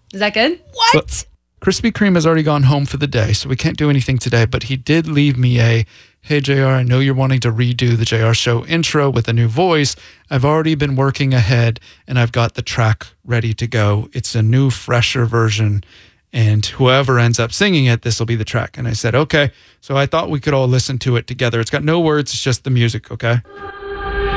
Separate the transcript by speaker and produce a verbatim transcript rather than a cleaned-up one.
Speaker 1: Is that good?
Speaker 2: What?
Speaker 3: Well, Krispy Kreme has already gone home for the day, so we can't do anything today, but he did leave me a, hey, J R, I know you're wanting to redo the J R Show intro with a new voice. I've already been working ahead, and I've got the track ready to go. It's a new, fresher version, and whoever ends up singing it, this will be the track. And I said, okay. So I thought we could all listen to it together. It's got no words. It's just the music, okay?